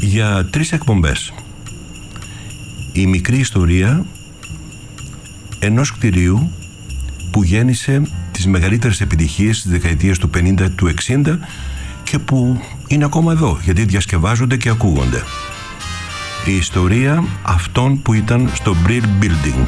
για 3 εκπομπές. Η μικρή ιστορία ενός κτηρίου που γέννησε τις μεγαλύτερες επιτυχίες στις δεκαετίες του 50, του 60 και που είναι ακόμα εδώ, γιατί διασκευάζονται και ακούγονται. Η ιστορία αυτών που ήταν στο Brill Building.